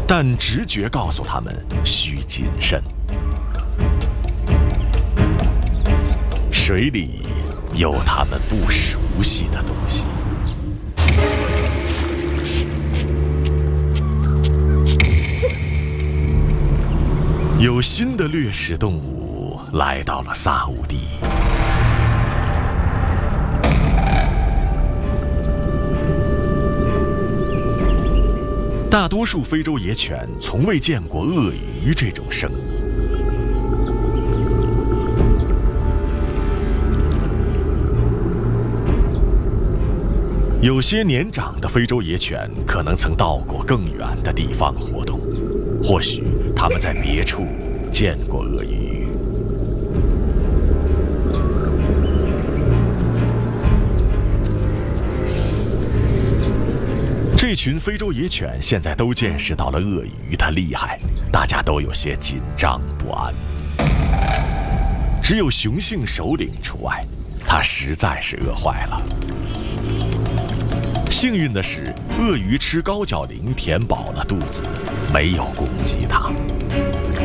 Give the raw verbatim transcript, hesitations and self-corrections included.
但直觉告诉他们需谨慎。水里有他们不熟悉的东西。有新的掠食动物来到了萨乌地。大多数非洲野犬从未见过鳄鱼这种生物。有些年长的非洲野犬可能曾到过更远的地方活动，或许他们在别处见过鳄鱼。这群非洲野犬现在都见识到了鳄鱼的厉害，大家都有些紧张不安。只有雄性首领除外，他实在是饿坏了。幸运的是，鳄鱼吃高脚羚填饱了肚子，没有攻击它。